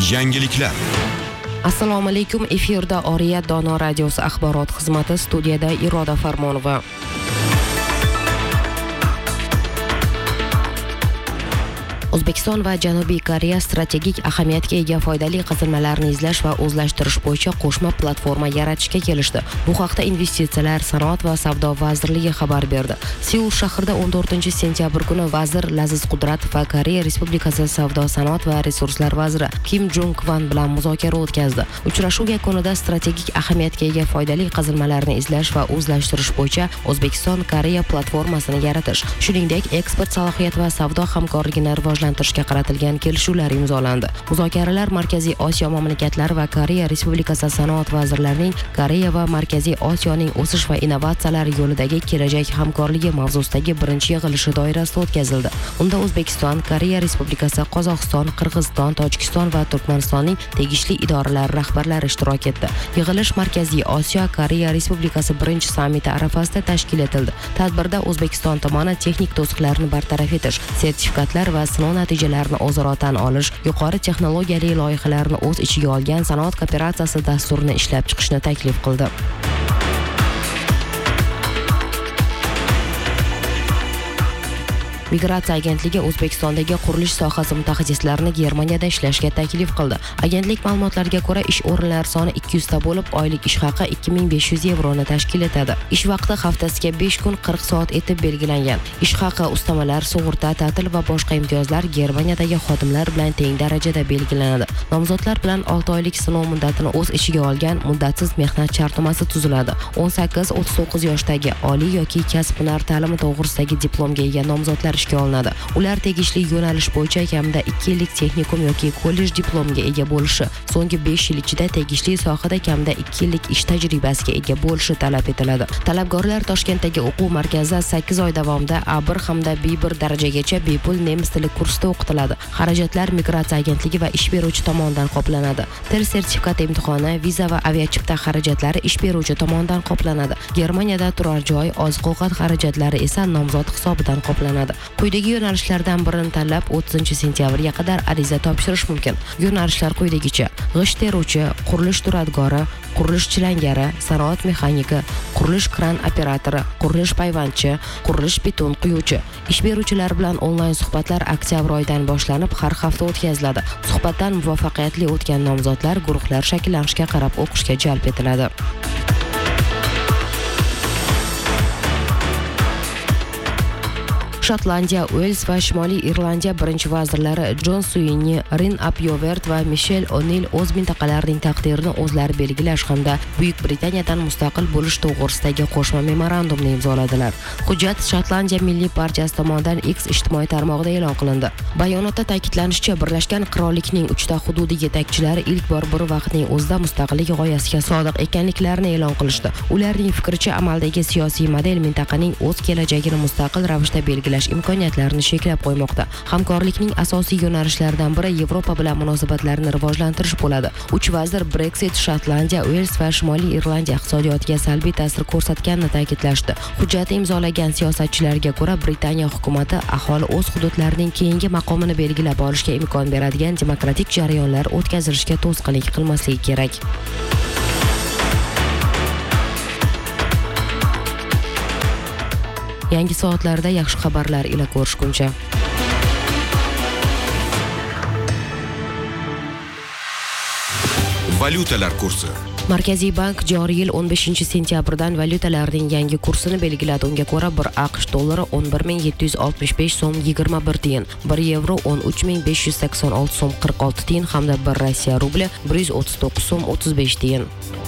Yangiliklar. Assalomu alaykum. Efirda Oriyat Dono radiosi axborot xizmati, studiyada Iroda Farmonova. O'zbekiston va Janubiy Koreya strategik ahamiyatga ega foydali qazilmalarni izlash va o'zlashtirish bo'yicha qo'shma platforma yaratishga kelishdi. Bu haqda Investitsiyalar, sanoat va savdo vazirligi xabar berdi. Seul shahrida 14-sentyabr kuni vazir Laziz Qudratov va Koreya Respublikasi savdo, sanoat va resurslar vaziri Kim Jong Kwan bilan muzokara o'tkazdi. Uchrashuv yakunida strategik ahamiyatga ega foydali qazilmalarni izlash va o'zlashtirish bo'yicha O'zbekiston-Koreya platformasini yaratish, shuningdek, eksport salohiyati va savdo hamkorligini rivojlantirishga qaratilgan kelishuvlar imzolandi. Muzokaralar Markaziy Osiyo mamlakatlari va Koreya Respublikasi sanoat vazirlarining Koreya va Markaziy Osiyoning o'sish va innovatsiyalar yo'lidagi kelajak hamkorligi mavzusidagi birinchi yig'ilishi doirasida o'tkazildi. Unda O'zbekiston, Koreya Respublikasi, Qozog'iston, Qirg'iziston, Tojikiston va Turkmanistonning tegishli idoralari rahbarlari ishtirok etdi. Yig'ilish Markaziy Osiyo Koreya Respublikasi birinchi sammiti arafasida tashkil etildi. Tadbirda O'zbekiston tomoni texnik to'siqlarni bartaraf etish, sertifikatlar va sinov natijalarini o'zaro tan olish, yuqori texnologiyali loyihalarni o'z ichiga olgan sanoat kooperatsiyasi dasturini ishlab chiqishni taklif qildi. Migratsiya agentligi O'zbekistondagi qurilish sohasi mutaxassislarini Germaniyada ishlashga taklif qildi. Agentlik ma'lumotlariga ko'ra, ish o'rinlari soni 200 ta bo'lib, oylik ish haqi 2500 evroni tashkil etadi. Ish vaqti haftasiga 5 kun 40 soat etib belgilangan. Ish haqi, ustamalar, sug'urta, ta'til va boshqa imtiyozlar Germaniyadagi xodimlar bilan teng darajada belgilanadi. Nomzodlar bilan 6 oylik sinov muddatini o'z ichiga olgan muddatsiz mehnat shartnomasi tuziladi. 18-39 yoshdagi oliy yoki kasb-hunar ta'limi to'g'risidagi diplomga ega nomzodlar ishga olinadi. Ular tegishli yo'nalish bo'yicha kamida 2 yillik texnikum yoki kollej diplomiga ega bo'lishi, so'nggi 5 yil ichida tegishli sohada kamida 2 yillik ish tajribasiga ega bo'lishi talab etiladi. Talabgorlar Toshkentdagi o'quv markazida 8 oy davomida A1 hamda B1 darajagacha bepul nemis tili kursida o'qitiladi. Xarajatlar migratsiya agentligi va ish beruvchi tomonidan qoplanadi. Til sertifikati imtihoni, viza va aviachipta xarajatlari ish beruvchi tomonidan qoplanadi. Germaniyada turar joy, oziq-ovqat xarajatlari esa nomzod hisobidan qoplanadi. Quyidagi yo'nalishlardan birini tanlab 30-sentyabrga qadar ariza topshirish mumkin. Yo'nalishlar quyidagicha: g'isht teruvchi, qurilish duradgori, qurilish chilangari, sanoat mexaniki, qurilish kran operatori, qurilish payvandchi, qurilish beton quyuvchi. Ish beruvchilar bilan onlayn suhbatlar oktyabr oyidan boshlanib har hafta o'tkaziladi. Suhbatdan muvaffaqiyatli o'tgan nomzodlar guruhlar shakllanishiga qarab o'qishga jalb etiladi. Shotlandiya, Uels va Shimoliy Irlandiya birinchi vazirlari Jon Suini, Rin Apyovert va Michel O'Nil o'z mintaqalarining taqdirini o'zlari belgilash hamda Buyuk Britaniyadan mustaqil bo'lish to'g'risidagi qo'shma memorandumni imzoladilar. Hujjat Shotlandiya Milliy partiyasi tomonidan X ijtimoiy tarmog'ida e'lon qilindi. Bayonotda ta'kidlanishicha, Birlashgan Qirollikning 3 ta hududiy yetakchilari ilk bor bir vaqtning o'zida mustaqillik g'oyasiga sodiq ekanliklarini e'lon qilishdi. Ularning fikricha, amaldagi siyosiy model mintaqaning o'z kelajagini mustaqil ravishda belgilash imkoniyatlarini cheklab qo'ymoqda. Hamkorlikning asosiy yo'nalishlaridan biri Yevropa bilan munosabatlarni rivojlantirish bo'ladi. 3 vazir Brexit, Shotlandiya, Uels va Shimoliy Irlandiya iqtisodiyotiga salbiy ta'sir ko'rsatganini ta'kidlashdi. Hujjatni imzolagan siyosatchilarga ko'ra, Britaniya hukumatı aholi o'z hududlarining keyingi maqomini belgilab olishga imkon beradigan demokratik jarayonlar o'tkazilishga to'sqinlik qilmasligi kerak. Yangi soatlarda yaxshi xabarlar ila ko'rishguncha. Valyutalar kursi. Markaziy bank joriy yil 15-sentyabrdan valyutalarning yangi kursini belgiladi. Unga ko'ra 1 AQSh dollari 11765 so'm 21 tiyin, 1 yevro 13586 so'm 46 tiyin hamda 1 Rossiya rubli 139 so'm 35 tiyin.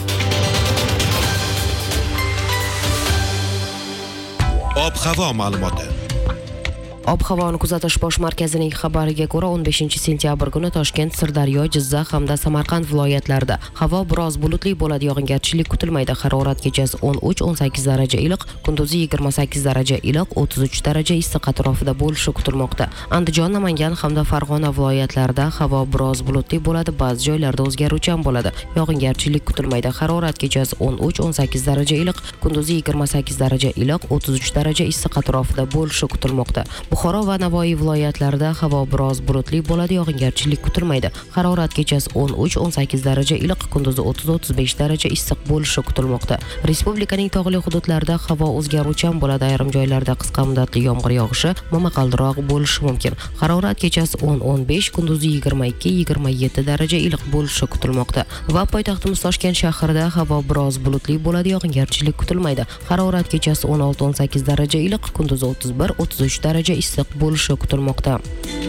Ob-havo ma'lumoti. Ob-havoni kuzatish bosh markazining xabariga ko'ra 15-sentyabr kuni Toshkent, Sirdaryo, Jizzax hamda Samarqand viloyatlarida havo biroz bulutli bo'ladi, yog'ingarchilik kutilmaydi. Harorat kechasi 13-18 daraja iliq, kunduzi 28 daraja iliq, 33 daraja issiq atrofida bo'lishi kutilmoqda. Andijon, Namangan hamda Farg'ona viloyatlarida havo biroz bulutli bo'ladi, ba'zi joylarda o'zgaruvchan bo'ladi. Yog'ingarchilik kutilmaydi. Harorat kechasi 13-18 daraja iliq, kunduzi 28 daraja iliq, 33 daraja issiq atrofida bo'lishi kutilmoqda. Bu Buxoro va Navoiy viloyatlarida havo biroz bulutli bo'ladi, yog'ingarchilik kutilmaydi. Harorat kechasi 13-18 daraja iliq, kunduzi 30-35 daraja issiq bo'lishi kutilmoqda. Respublikaning tog'li hududlarida havo o'zgaruvchan bo'ladi, ayrim joylarda qisqa muddatli yomg'ir yog'ishi momaqaldiroq bo'lishi mumkin. Harorat kechasi 10-15, kunduzi 22-27 daraja iliq bo'lishi kutilmoqda. Va poytaxtimiz Toshkent shahrida havo biroz bulutli bo'ladi, yog'ingarchilik kutilmaydi. Harorat kechasi 16-18 daraja iliq, kunduzi 31-33 daraja issiq bo'lishi kutilmoqda.